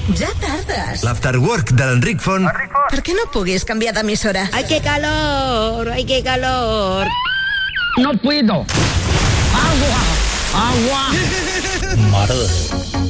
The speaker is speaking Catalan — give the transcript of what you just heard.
Ja tardes. L'Afterwork de l'Enric Font. Per què no puguis canviar d'emissora? ¡Ay, qué calor! ¡Ay, qué calor! No puedo. Agua. Mare de Déu.